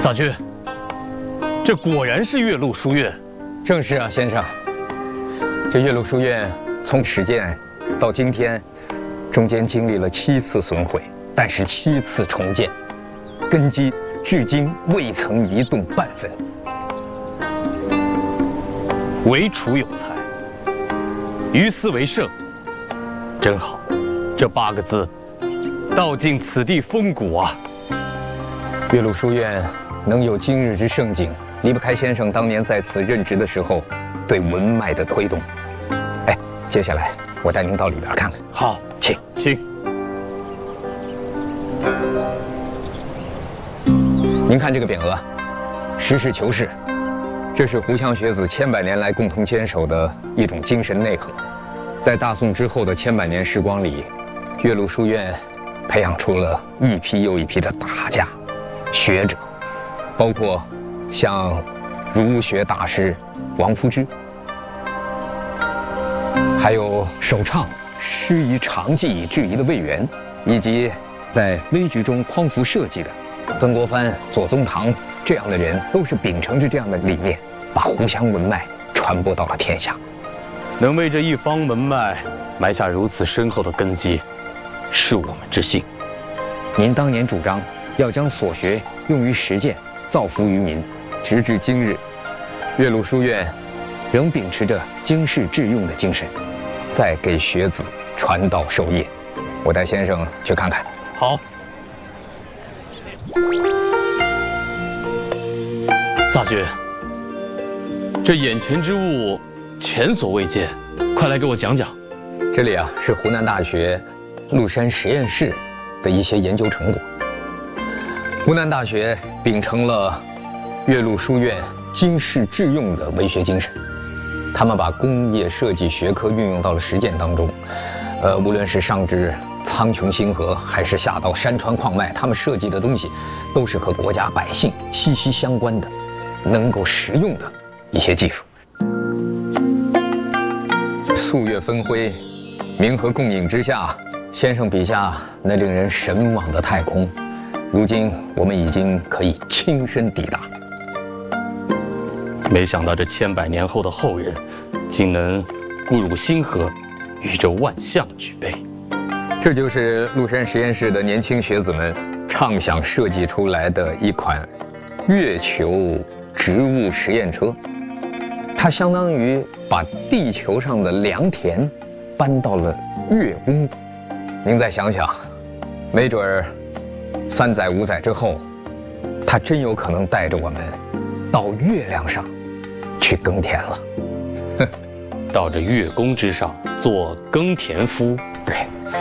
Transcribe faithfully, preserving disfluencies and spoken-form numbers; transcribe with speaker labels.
Speaker 1: 萨君，这果然是岳麓书院。
Speaker 2: 正是啊，先生。这岳麓书院从始建到今天，中间经历了七次损毁，但是七次重建，根基至今未曾移动半分。
Speaker 1: 唯楚有才，于斯为盛，真好。这八个字，道尽此地风骨啊。
Speaker 2: 岳麓书院能有今日之盛景，离不开先生当年在此任职的时候对文脉的推动。哎，接下来我带您到里边看看。
Speaker 1: 好，
Speaker 2: 请
Speaker 1: 请。
Speaker 2: 您看这个匾额，实事求是，这是湖湘学子千百年来共同坚守的一种精神内核。在大宋之后的千百年时光里，岳麓书院培养出了一批又一批的大家、学者，包括像儒学大师王夫之，还有首倡师夷长技以制夷的魏源，以及在危局中匡扶社稷的曾国藩、左宗棠这样的人，都是秉承着这样的理念，把湖湘文脉传播到了天下。
Speaker 1: 能为这一方文脉埋下如此深厚的根基，是我们之幸。
Speaker 2: 您当年主张要将所学用于实践，造福于民，直至今日，岳麓书院仍秉持着经世致用的精神，在给学子传道授业。我带先生去看看。
Speaker 1: 好。萨君，这眼前之物前所未见，快来给我讲讲。
Speaker 2: 这里啊是湖南大学麓山实验室的一些研究成果。湖南大学秉承了岳麓书院经世致用的为学精神，他们把工业设计学科运用到了实践当中。呃，无论是上至苍穹星河，还是下到山川矿脉，他们设计的东西都是和国家百姓息息相关的，能够实用的一些技术。素月分辉，冥河共影之下，先生笔下那令人神往的太空，如今我们已经可以亲身抵达。
Speaker 1: 没想到这千百年后的后人，竟能固入星河，与这万象举杯。
Speaker 2: 这就是麓山实验室的年轻学子们畅想设计出来的一款月球植物实验车。它相当于把地球上的良田搬到了月宫。您再想想，没准儿三载五载之后，它真有可能带着我们到月亮上去耕田了。
Speaker 1: 到这月宫之上做耕田夫。
Speaker 2: 对。